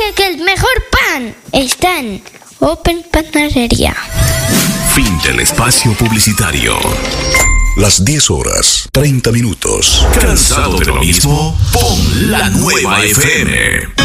que el mejor pan está en Open Panadería. Fin del espacio publicitario. Las 10:30. ¿Cansado de lo mismo? Pon la nueva FM.